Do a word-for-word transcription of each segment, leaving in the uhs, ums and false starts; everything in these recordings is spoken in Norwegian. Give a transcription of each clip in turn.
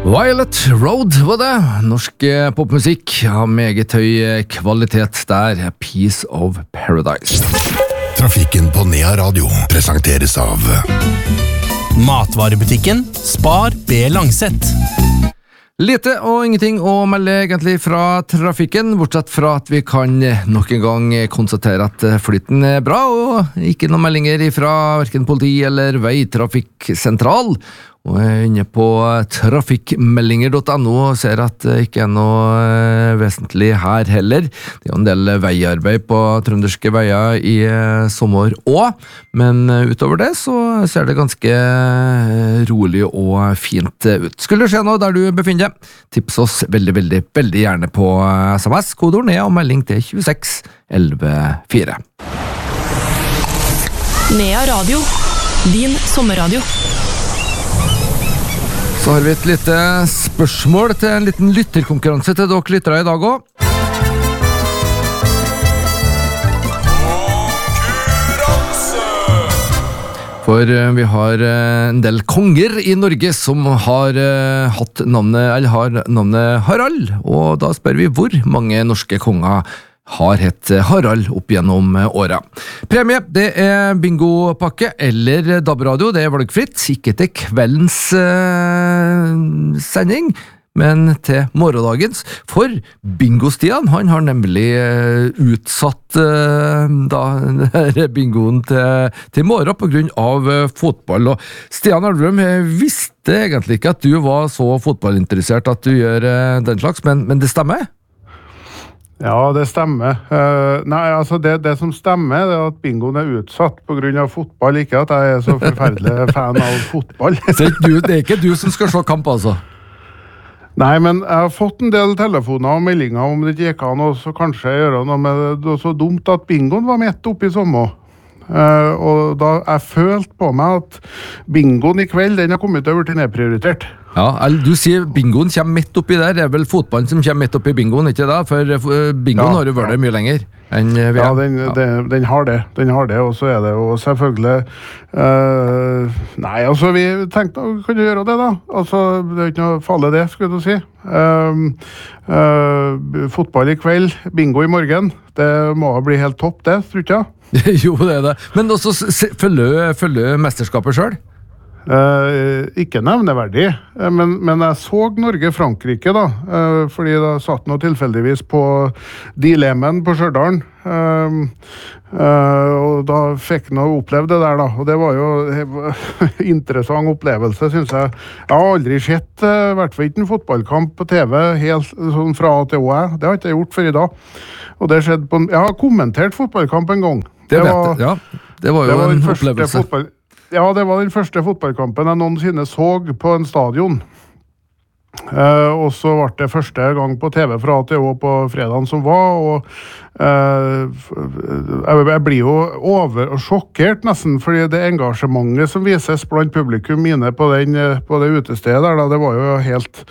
Violet Road var det. Norsk popmusikk av meget høy kvalitet der. Piece of Paradise. Trafikken på Nea Radio presenteres av Matvarebutikken Spar B. Langseth. Lite og ingenting å melde egentlig fra trafikken, bortsett fra at vi kan nok en gang konstatere at flytten er bra, og ikke noen meldinger fra hverken politi eller veitrafikksentral. Og jeg er inne på trafikkmeldinger punktum no og ser at det ikke er noe vesentlig her heller. Det er jo en del veiarbeid på trønderske veier i sommer også, men utover det så ser det ganske rolig og fint ut. Skulle det skje noe der du befinner deg, tips oss veldig, veldig, veldig gjerne på S M S, kodeord ned og melding til tjueseks elleve fire. Nea Radio, din sommerradio. Så har vi et lite spørsmål til en liten lytterkonkurranse til dere lyttere i dag også. For vi har en del konger i Norge som har hatt navnet, eller har navnet Harald, og da spør vi hvor mange norske konger har hett Harald opp gjennom åra. Premie, det er bingopakke eller D A B-radio, det er valgfritt, ikke til kveldens eh, sending, men til morgendagens, for Bingo-Stian, han har nemlig eh, utsatt eh, da, bingoen til, til morgen på grunn av eh, fotball, og Stian Alvrum visste egentlig ikke at du var så fotballinteressert at du gjør eh, den slags, men, men det stemmer? Ja, det stemmer. Uh, nei, altså det, det som stemmer, det er at bingoen er utsatt på grunn av fotball, ikke at jeg er så forferdelig fan av fotball. Så det er ikke du som skal se kamp, altså? Nei, men jeg har fått en del telefoner og meldinger om det ikke gikk an, og så kanskje gjøre noe med det. Det var så dumt at bingoen var midt oppe i sommer. Uh, og da jeg følte på meg at bingoen i kveld, den har kommet over til nedprioritert. Ja, du sier bingoen kommer midt oppi der, det er vel fotballen som kommer midt oppi bingoen, ikke da? For bingoen ja, har jo vært der mye lenger enn vi ja, den, ja. Den, den har det, den har det, og så er det jo selvfølgelig uh, nei, altså vi tenkte, kan du gjøre det da? Altså, det er ikke noe farlig det, skulle du si. Uh, uh, fotball i kveld, bingo i morgen, det må bli helt topp det, tror ikke jeg? Jo, det er det. Men også følger, følger mesterskapet selv? Uh, ikke nevneverdig, uh, men, men jeg så Norge-Frankrike da, uh, fordi da satt noe tilfeldigvis på Dilemmen på Stjørdal, uh, uh, og da fikk jeg oppleve det der da, og det var jo en interessant opplevelse, synes jeg. Jeg har aldri sett, uh, hvert fall ikke en fotballkamp på T V, helt sånn fra A til Å, det har jeg ikke gjort før i dag, og det skjedde på, jeg har kommentert fotballkamp en gang. Det, det var, vet jeg, ja, det var jo det var en opplevelse. Fotball, Ja, det var den første fotballkampen jeg noensinne så på en stadion. Uh, og så ble det første gang på T V fra A til Å på fredagen som var, og uh, jeg, jeg blir jo over og sjokkert nesten, fordi det engasjementet som vises blant publikum mine på, den, på det utestedet der, da, det var jo helt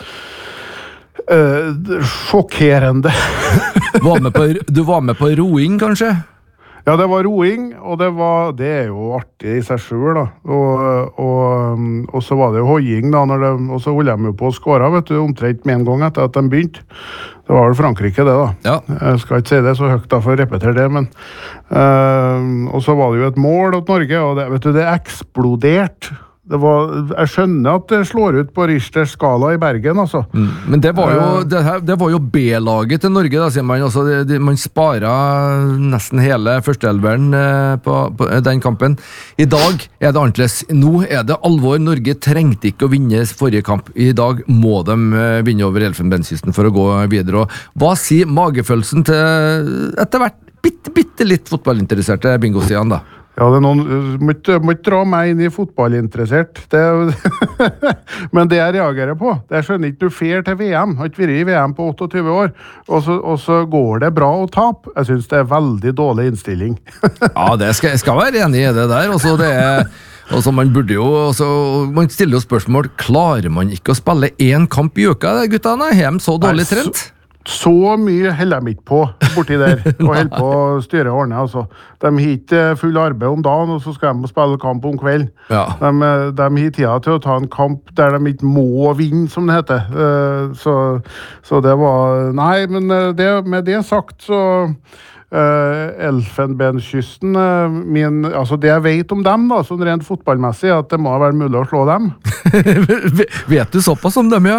uh, sjokkerende. var med på, du var med på roing, kanskje? Ja, det var roing, og det, var, det er jo artig i seg selv da. Og, og, og så var det jo hoiing da, når det, og så holdt de jo på å skåre, vet du, omtrent med en gang etter at de begynte. Det var vel Frankrike det da. Ja. Jeg skal ikke si det så høyt da for å repetere det, men uh, og så var det jo et mål til Norge, og det, vet du, det eksploderte. Det var, jeg skjønner at det slår ut på Richters skala i Bergen, altså. Mm, men det var jo, det her, det var jo B-laget til Norge, da, sier man. Altså, det, det, man sparet nesten hele førsteelveren eh, på, på den kampen. I dag er det annerledes. Nå er det alvor. Norge trengte ikke å vinne forrige kamp. I dag må de eh, vinne over Elfenbenskysten for å gå videre. Og hva sier magefølelsen til etter hvert bitte, bitte litt fotballinteresserte bingo-Stian, da? Ja, det er noen, må ikke, må ikke dra meg inn i fotballinteressert, det, men det jeg reagerer på, det jeg skjønner ikke, du fer til V M, har ikke vært i V M på åttityve år, og så, og så går det bra å tape. Jeg synes det er veldig dårlig innstilling. Ja, det skal, jeg skal være enig i det der, også det er... Altså, man burde jo, altså, man stiller jo spørsmål, klarer man ikke å spille en kamp i uka, guttene? Er de så dårlig trent? Så mye heller de ikke på borti der, og holder på å styre og ordne. Altså. De har ikke full arbeid om dagen, og så skal de spille kamp om kvelden. Ja. De, de har tida til å ta en kamp der de ikke må vinne, som det heter. Uh, så, så det var... Nei, men det, med det sagt, så... Uh, Elfenbenskysten, uh, min, altså det jeg vet om dem, da, sånn rent fotballmessig, at det må være mulig å slå dem. Vet du såpass om dem, ja?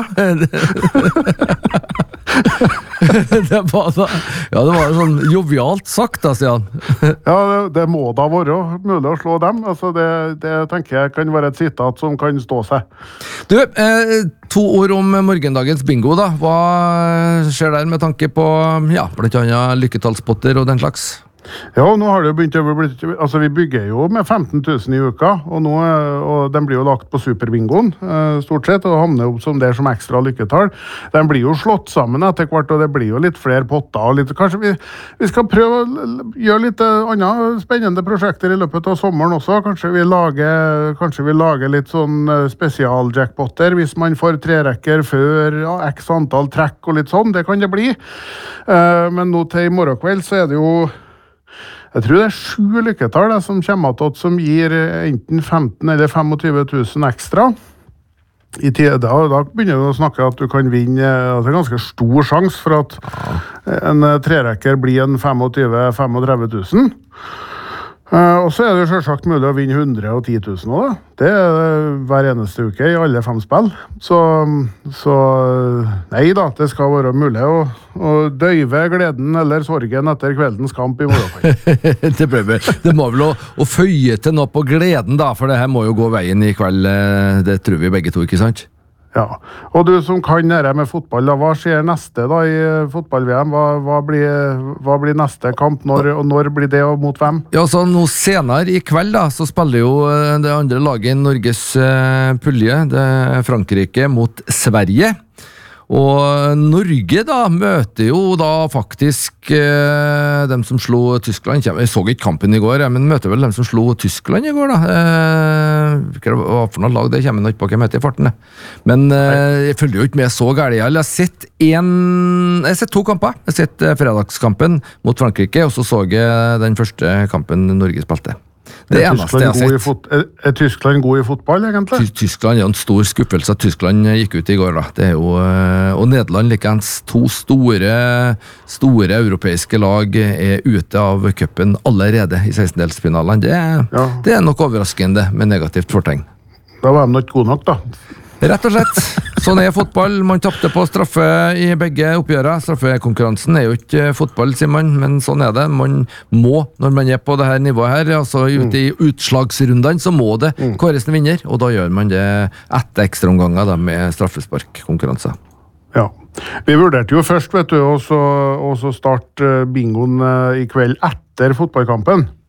Det var da, ja, det var sånn jovialt sagt, da, sier han. Ja, det, det må da være mulig å slå dem. Altså det, det tenker jeg kan være et sitat som kan stå seg. Du, eh, to ord om morgendagens bingo, da. Hva skjer der med tanke på, ja, blant annet lykketallspotter og den slags? Ja, nå har det jo begynt å bli, altså vi bygger jo med femten tusen i uka, og, nå, og den blir jo lagt på superbingoen, stort sett, og havner opp som det som ekstra lykketall. Den blir jo slått sammen etter hvert, og det blir jo litt flere potter, og litt, kanskje vi, vi skal prøve å gjøre litt andre spennende prosjekter i løpet av sommeren også, kanskje vi lager, kanskje vi lager litt sånn spesialjackpotter, hvis man får trerekker før, ja, x antall trekk og litt sånn, det kan det bli. Men nå til i morgenkveld så er det jo Jeg tror det er sju lykketall det, som kommer til som gir enten femten eller tjuefem tusen ekstra. I tida, da, da begynner vi å snakke at du kan vinne, altså en ganske stor sjanse for at en trerekker blir en tjuefem til trettifem tusen. Uh, og så er det selvsagt mulig å vinne hundre og ti tusen også, da. Det er hver eneste uke i alle fem spill. Så, så nei da, det skal være mulig å, å døyve gleden eller sorgen etter kveldens kamp i morgen. det, ble, det må vel å, å føye til noe på gleden, da, for det her må jo gå veien i kveld. Det tror vi begge to, ikke sant? Ja, og du som kan dette med fotball, da, hva skjer neste da i fotball-V M? Hva, hva, blir, hva blir neste kamp, når, og når blir det og mot hvem? Ja, så nå senere i kveld da, så spiller jo det andre laget i Norges uh, pulje, det er Frankrike mot Sverige. Og Norge da møter jo da faktisk eh, dem som slo Tyskland. Jeg så ikke kampen i går, men møter vel dem som slo Tyskland i går da. Eh, hva for noe lag det kommer nok på hvem heter i farten. Men eh, jeg følger jo ikke med så gærlig. Jeg har sett en, jeg har sett to kamper. Jeg har sett eh, fredagskampen mot Frankrike, og så så jeg den første kampen Norge spilte. Det er eneste jeg har sett. Fot- er, er Tyskland god i fotball, egentlig? Ty- Tyskland er en stor skuffelse at Tyskland gikk ut i går. Da. Det er jo, og Nederland likens. To store, store europeiske lag er ute av cupen allerede i sekstendelsfinalen. Det, Ja. det er nok overraskende med negativt fortegn. Da var de nok gode nok, da. Rett og slett. Sånn er fotball. Man tapte på straffe i begge oppgjørene. Straffekonkurransen er jo ikke fotball, sier man, men sånn er det. Man må, når man er på det her nivået her, altså ute i utslagsrundene, så må det kåres en vinner, og da gjør man det etter ekstraomganger da, med straffesparkkonkurranser. Ja. Vi vurderte jo først, vet du, å starte bingoen i kveld etter fotballkampen.